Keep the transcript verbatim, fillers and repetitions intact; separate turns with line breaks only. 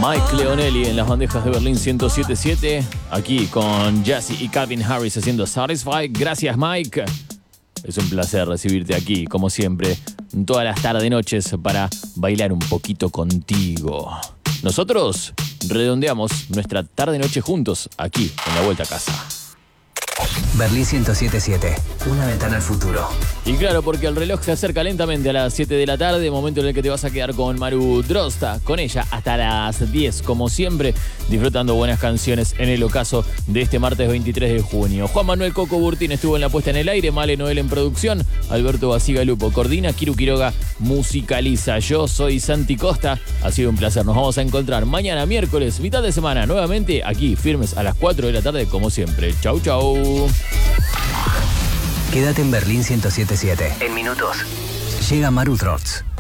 Mike Leonelli en las bandejas de Berlín ciento siete punto siete. Aquí con Jesse y Calvin Harris haciendo Satisfied. Gracias, Mike. Es un placer recibirte aquí, como siempre, todas las tardes noches para bailar un poquito contigo. Nosotros redondeamos nuestra tarde-noche juntos aquí en la vuelta a casa.
Berlín ciento siete punto siete, una ventana al futuro.
Y claro, porque el reloj se acerca lentamente a las siete de la tarde, momento en el que te vas a quedar con Maru Drosta, con ella hasta las diez, como siempre, disfrutando buenas canciones en el ocaso de este martes veintitrés de junio. Juan Manuel Coco Burtín estuvo en la puesta en el aire, Male Noel en producción, Alberto Basigalupo coordina, Kiru Quiroga musicaliza. Yo soy Santi Costa, ha sido un placer. Nos vamos a encontrar mañana, miércoles, mitad de semana, nuevamente aquí, firmes a las cuatro de la tarde, como siempre. Chau, chau.
Quédate en Berlín ciento siete punto siete. En minutos llega Maru Drost.